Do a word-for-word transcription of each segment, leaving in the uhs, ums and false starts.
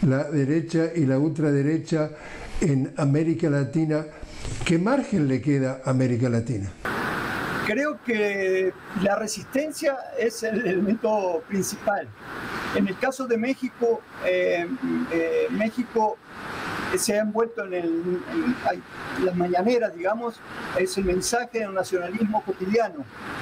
la derecha y la ultraderecha en América Latina, ¿qué margen le queda a América Latina? Creo que la resistencia es el elemento principal. En el caso de México, eh, eh, México se ha envuelto en, el, en, en las mañaneras, digamos, es el mensaje de un nacionalismo cotidiano.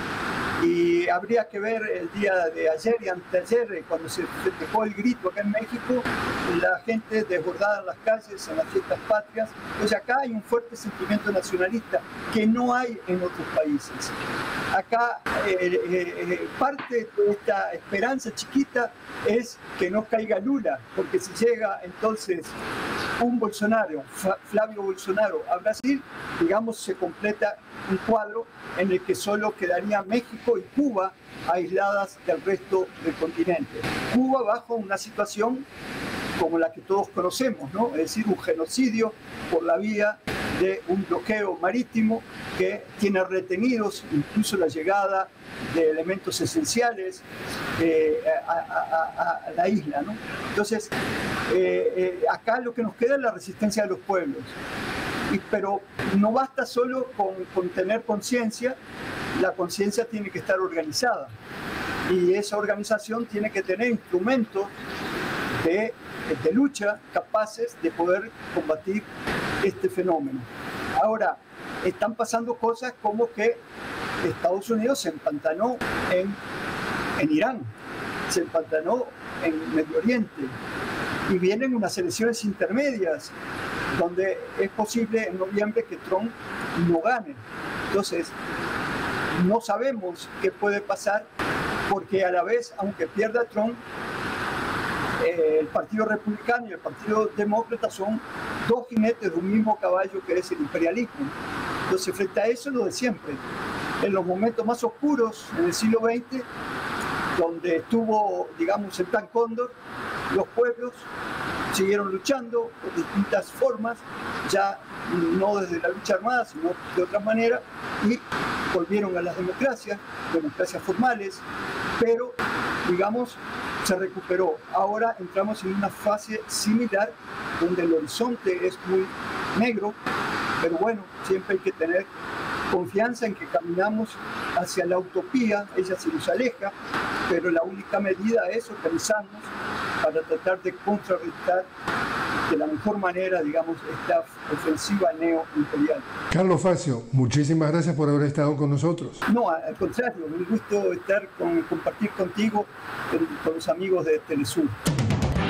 Y habría que ver el día de ayer y anteayer, cuando se festejó el grito acá en México, la gente desbordada en las calles, en las fiestas patrias. Entonces acá hay un fuerte sentimiento nacionalista que no hay en otros países. Acá eh, eh, parte de esta esperanza chiquita es que no caiga Lula, porque si llega entonces un Bolsonaro, Flavio Bolsonaro, a Brasil, digamos, se completa un cuadro en el que solo quedaría México y Cuba aisladas del resto del continente. Cuba bajo una situación como la que todos conocemos, ¿no? Es decir, un genocidio por la vía de un bloqueo marítimo que tiene retenidos incluso la llegada de elementos esenciales eh, a, a, a la isla, ¿no? Entonces, eh, eh, acá lo que nos queda es la resistencia de los pueblos. Y, pero no basta solo con, con tener conciencia, la conciencia tiene que estar organizada. Y esa organización tiene que tener instrumentos de, de lucha capaces de poder combatir este fenómeno. Ahora, están pasando cosas como que Estados Unidos se empantanó en, en Irán, se empantanó en Medio Oriente, y vienen unas elecciones intermedias donde es posible en noviembre que Trump no gane. Entonces, no sabemos qué puede pasar, porque a la vez, aunque pierda Trump, eh, el Partido Republicano y el Partido Demócrata son dos jinetes de un mismo caballo, que es el imperialismo. Entonces, frente a eso, lo de siempre. En los momentos más oscuros, en el siglo veinte, donde estuvo, digamos, el Plan Cóndor, los pueblos siguieron luchando de distintas formas, ya no desde la lucha armada, sino de otra manera, y volvieron a las democracias, democracias formales, pero, digamos, se recuperó. Ahora entramos en una fase similar, donde el horizonte es muy negro, pero bueno, siempre hay que tener confianza en que caminamos hacia la utopía. Ella se nos aleja, pero la única medida es organizarnos para tratar de contrarrestar de la mejor manera, digamos, esta ofensiva neoimperial. Carlos Facio, muchísimas gracias por haber estado con nosotros. No, al contrario, un gusto estar con, compartir contigo, con, con los amigos de Telesur.